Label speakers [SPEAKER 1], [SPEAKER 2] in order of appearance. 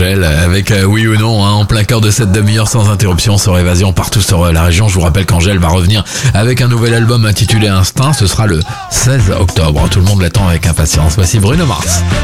[SPEAKER 1] Angèle avec Oui ou Non, en plein cœur de cette demi-heure sans interruption sur Évasion partout sur la région. Je vous rappelle qu'Angèle va revenir avec un nouvel album intitulé Instinct. Ce sera le 16 octobre. Tout le monde l'attend avec impatience. Voici Bruno Mars.